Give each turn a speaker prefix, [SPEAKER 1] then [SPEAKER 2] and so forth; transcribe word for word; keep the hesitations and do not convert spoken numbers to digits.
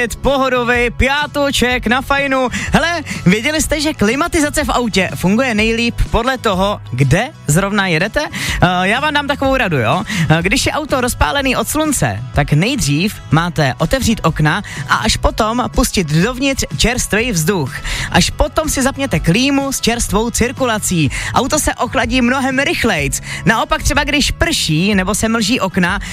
[SPEAKER 1] hit, pohodový pátůček na fajnu. Hele, věděli jste, že klimatizace v autě funguje nejlíp podle toho, kde zrovna jedete? Uh, já vám dám takovou radu, jo? Uh, když je auto rozpálený od slunce, tak nejdřív máte otevřít okna a až potom pustit dovnitř čerstvý vzduch. Až potom si zapněte klímu s čerstvou cirkulací. Auto se ochladí mnohem rychlejc. Naopak třeba když prší nebo se mlží okna,